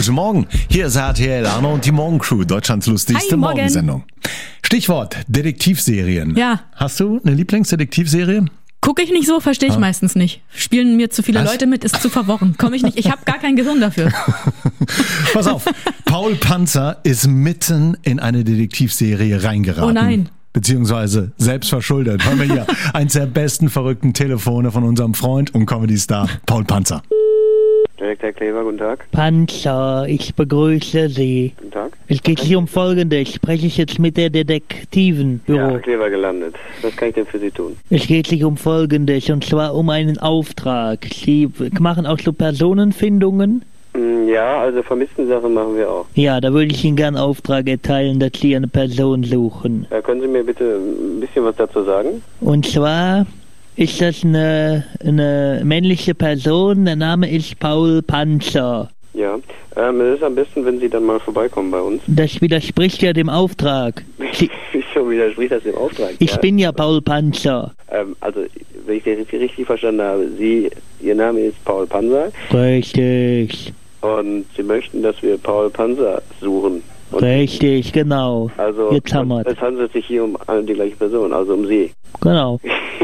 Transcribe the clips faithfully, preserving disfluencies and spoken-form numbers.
Guten Morgen, hier ist R T L Arno und die Morgencrew, Deutschlands lustigste Hi, Morgen. Morgensendung. Stichwort Detektivserien. Ja. Hast du eine Lieblingsdetektivserie? Gucke ich nicht so, verstehe ich ah. meistens nicht. Spielen mir zu viele Was? Leute mit, ist zu verworren. Komme ich nicht, ich habe gar kein Gehirn dafür. Pass auf, Paul Panzer ist mitten in eine Detektivserie reingeraten. Oh nein. Beziehungsweise selbst verschuldet. Hören wir hier eins der besten verrückten Telefone von unserem Freund und Comedy-Star Paul Panzer. Direktor Kleber, guten Tag. Panzer, ich begrüße Sie. Guten Tag. Es geht hier um Folgendes. Spreche ich jetzt mit der Detektivenbüro? Ja, Kleber gelandet. Was kann ich denn für Sie tun? Es geht sich um Folgendes, und zwar um einen Auftrag. Sie machen auch so Personenfindungen? Ja, also vermissten Sachen machen wir auch. Ja, da würde ich Ihnen gerne einen Auftrag erteilen, dass Sie eine Person suchen. Ja, können Sie mir bitte ein bisschen was dazu sagen? Und zwar ist das eine, eine männliche Person, der Name ist Paul Panzer. Ja, ähm, es ist am besten, wenn Sie dann mal vorbeikommen bei uns. Das widerspricht ja dem Auftrag. Sie, Wieso widerspricht das dem Auftrag? Ich ja? bin ja Paul Panzer. Ähm, also, wenn ich das richtig verstanden habe, Sie, Ihr Name ist Paul Panzer. Richtig. Und Sie möchten, dass wir Paul Panzer suchen. Und Richtig, genau. Also, jetzt haben wir es handelt sich hier um die gleiche Person, also um Sie. Genau.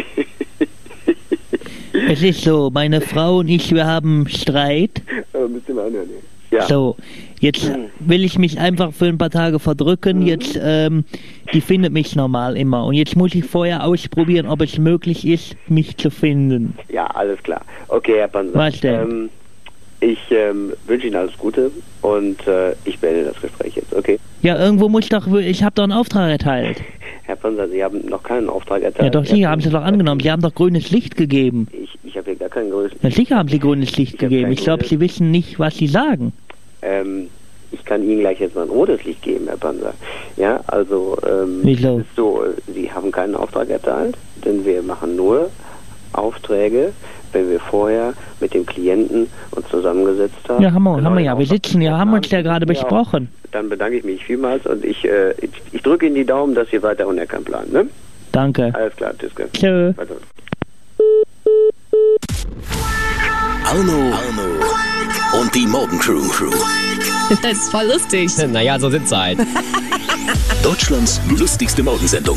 Es ist so, meine Frau und ich, wir haben Streit. Aber müsst ihr mal anhören. Ja. So, jetzt will ich mich einfach für ein paar Tage verdrücken. Jetzt, ähm, die findet mich normal immer. Und jetzt muss ich vorher ausprobieren, ob es möglich ist, mich zu finden. Ja, alles klar. Okay, Herr Panzer. Was denn? Ähm, ich ähm, wünsche Ihnen alles Gute und äh, ich beende das Gespräch jetzt, okay? Ja, irgendwo muss ich doch, ich habe doch einen Auftrag erteilt. Herr Panzer, Sie haben noch keinen Auftrag erteilt. Ja, doch, sicher, haben Sie doch angenommen. Sie haben doch grünes Licht gegeben. Ich, ich habe hier gar kein grünes Licht. Ja, sicher haben Sie grünes Licht ich gegeben. Ich glaube, Sie wissen nicht, was Sie sagen. Ähm, ich kann Ihnen gleich jetzt mal ein rotes Licht geben, Herr Panzer. Ja, also, ähm, Wieso? es ist so, Sie haben keinen Auftrag erteilt, denn wir machen nur Aufträge, wenn wir vorher mit dem Klienten uns zusammengesetzt haben. Ja, haben wir, haben wir ja. Wir sitzen ja, haben uns ja gerade Ja, besprochen. Dann bedanke ich mich vielmals und ich, äh, ich, ich drücke Ihnen die Daumen, dass Sie weiter unerkannt planen, ne? Danke. Alles klar, tschüss. Tschö. Weiter. Arno, Arno und die Morgencrew. Das ist voll lustig. Naja, so sind's halt. Deutschlands lustigste Morgensendung.